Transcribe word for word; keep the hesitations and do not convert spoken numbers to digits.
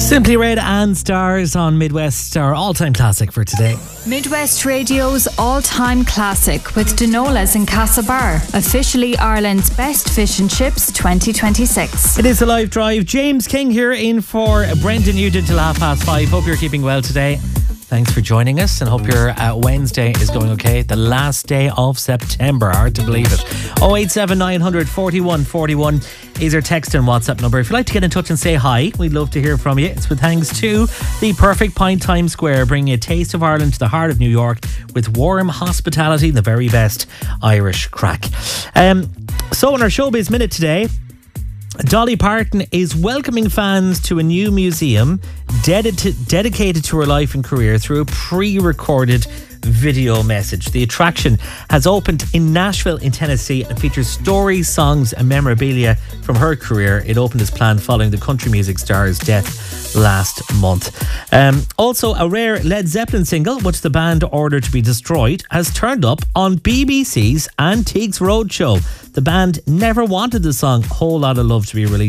Simply Red and Stars on Midwest, our all-time classic for today. Midwest Radio's all-time classic with Denolas in Castlebar, officially Ireland's best fish and chips twenty twenty-six. It is a live drive. James King here in for Brendan Newton till half past five. Hope you're keeping well today. Thanks for joining us and hope your uh, Wednesday is going okay. The last day of September, hard to believe it. oh eight seven nine hundred forty-one forty-one is our text and WhatsApp number. If you'd like to get in touch and say hi, we'd love to hear from you. It's with thanks to the Perfect Pint Times Square, bringing a taste of Ireland to the heart of New York with warm hospitality and the very best Irish crack. Um, so in our Showbiz Minute today, Dolly Parton is welcoming fans to a new museum dedicated dedicated to her life and career through a pre-recorded video message. The attraction has opened in Nashville in Tennessee and features stories, songs and memorabilia from her career. It opened as planned following the country music star's death last month. Um, also, a rare Led Zeppelin single, which the band ordered to be destroyed, has turned up on B B C's Antiques Roadshow. The band never wanted the song Whole Lotta Love to be released